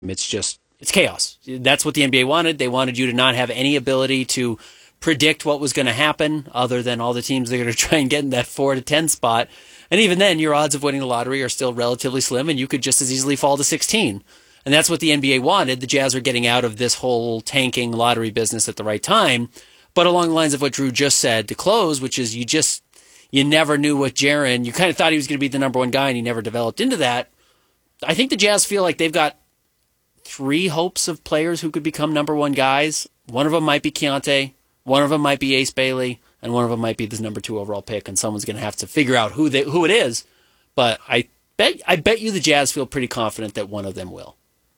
It's chaos. That's what the NBA wanted. They wanted you to not have any ability to predict what was going to happen other than all the teams that are going to try and get in that 4 to 10 spot. And even then, your odds of winning the lottery are still relatively slim, and you could just as easily fall to 16. And that's what the NBA wanted. The Jazz are getting out of this whole tanking lottery business at the right time. But along the lines of what Drew just said to close, which is you never knew what Jaren, you kind of thought he was going to be the number one guy, and he never developed into that. I think the Jazz feel like they've got 3 hopes of players who could become number one guys. One of them might be Keontae, one of them might be Ace Bailey, and one of them might be this number 2 overall pick, and someone's going to have to figure out who it is. But I bet you the Jazz feel pretty confident that one of them will.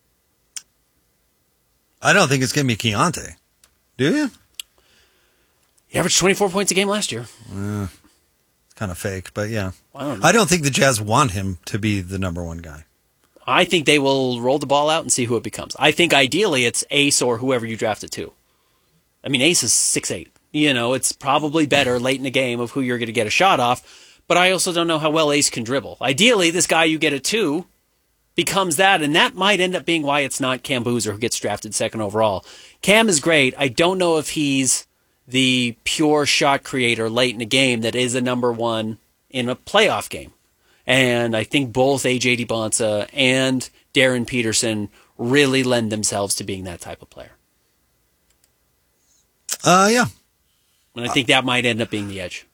I don't think it's going to be Keontae. Do you? He averaged 24 points a game last year. It's kind of fake, but yeah. I don't think the Jazz want him to be the number one guy. I think they will roll the ball out and see who it becomes. I think ideally it's Ace or whoever you draft it to. I mean, Ace is 6'8". It's probably better late in the game of who you're going to get a shot off, but I also don't know how well Ace can dribble. Ideally, this guy you get at 2 becomes that, and that might end up being why it's not Cam Boozer who gets drafted second overall. Cam is great. I don't know if he's the pure shot creator late in the game that is a number one in a playoff game. And I think both A.J. DiBonsa and Darren Peterson really lend themselves to being that type of player. Yeah. And I think that might end up being the edge.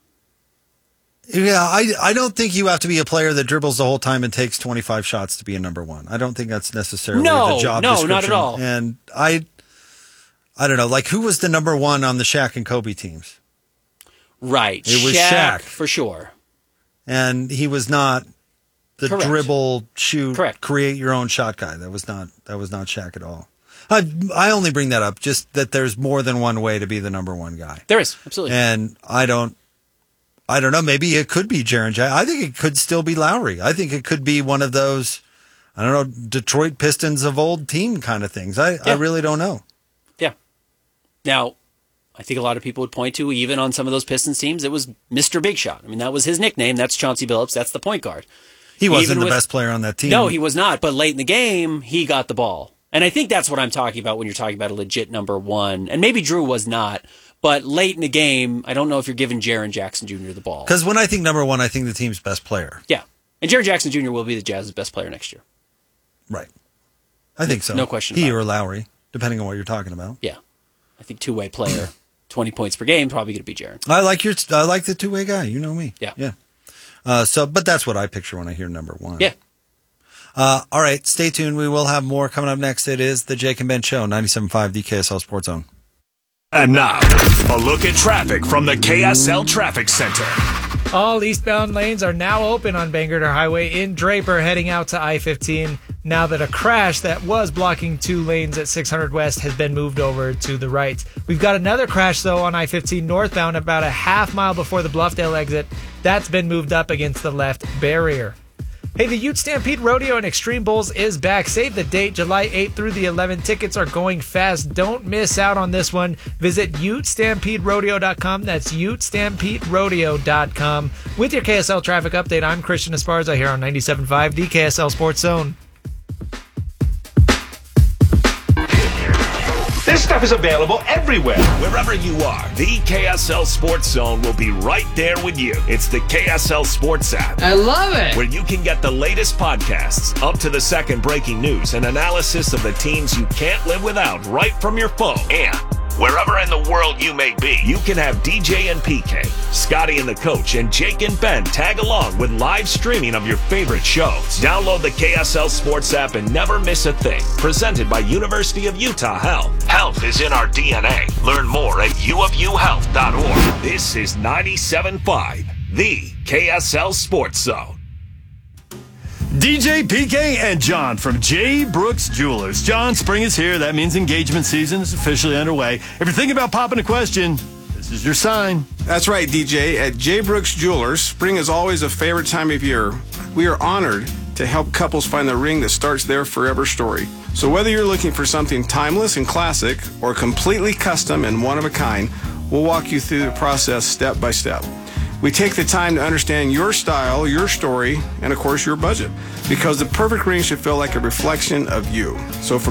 Yeah, I don't think you have to be a player that dribbles the whole time and takes 25 shots to be a number one. I don't think that's necessarily the job description. No, not at all. And I don't know, like who was the number one on the Shaq and Kobe teams? Right. It was Shaq. For sure. And he was not the Correct. dribble, shoot, Correct. create your own shot guy. That was not Shaq at all. I only bring that up just that there's more than one way to be the number one guy. There is, absolutely. And I don't know. Maybe it could be Jaren Jackson. I think it could still be Lowry. I think it could be one of those, I don't know, Detroit Pistons of old team kind of things. I really don't know. Yeah. Now, I think a lot of people would point to, even on some of those Pistons teams, it was Mr. Big Shot. I mean, that was his nickname. That's Chauncey Billups. That's the point guard. He wasn't the best player on that team. No, he was not. But late in the game, he got the ball. And I think that's what I'm talking about when you're talking about a legit number one. And maybe Drew was not. But late in the game, I don't know if you're giving Jaren Jackson Jr. the ball. Because when I think number one, I think the team's best player. Yeah. And Jaren Jackson Jr. will be the Jazz's best player next year. Right. I think so. No question He about or Lowry, depending on what you're talking about. Yeah. I think two-way player, 20 points per game, probably going to be Jaren. I like the two-way guy. You know me. Yeah. Yeah. But that's what I picture when I hear number one. Yeah. All right. Stay tuned. We will have more coming up next. It is the Jake and Ben Show, 97.5 DKSL Sports Zone. And now, a look at traffic from the KSL Traffic Center. All eastbound lanes are now open on Bangor Highway in Draper heading out to I-15 now that a crash that was blocking 2 lanes at 600 West has been moved over to the right. We've got another crash, though, on I-15 northbound about a half mile before the Bluffdale exit. That's been moved up against the left barrier. Hey, the Ute Stampede Rodeo and Extreme Bulls is back. Save the date, July 8th through the 11th. Tickets are going fast. Don't miss out on this one. Visit UteStampedeRodeo.com. That's UteStampedeRodeo.com. With your KSL traffic update, I'm Christian Esparza here on 97.5 DKSL Sports Zone. This stuff is available everywhere. Wherever you are, the KSL Sports Zone will be right there with you. It's the KSL Sports app. I love it. Where you can get the latest podcasts, up to the second breaking news, and analysis of the teams you can't live without right from your phone. And wherever in the world you may be, you can have DJ and PK, Scotty and the Coach, and Jake and Ben tag along with live streaming of your favorite shows. Download the KSL Sports app and never miss a thing. Presented by University of Utah Health. Health is in our DNA. Learn more at uofuhealth.org. This is 97.5, the KSL Sports Zone. DJ, PK, and John from J. Brooks Jewelers. John, spring is here. That means engagement season is officially underway. If you're thinking about popping a question, this is your sign. That's right, DJ. At J. Brooks Jewelers, spring is always a favorite time of year. We are honored to help couples find the ring that starts their forever story. So whether you're looking for something timeless and classic or completely custom and one of a kind, we'll walk you through the process step by step. We take the time to understand your style, your story, and of course your budget, because the perfect ring should feel like a reflection of you. So from